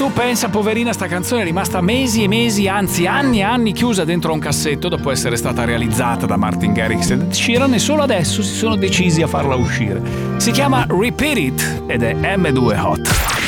Tu pensa, poverina, sta canzone è rimasta mesi e mesi, anzi anni e anni chiusa dentro un cassetto dopo essere stata realizzata da Martin Garrix ed Ed Sheeran, e solo adesso si sono decisi a farla uscire. Si chiama Repeat It ed è M2 Hot.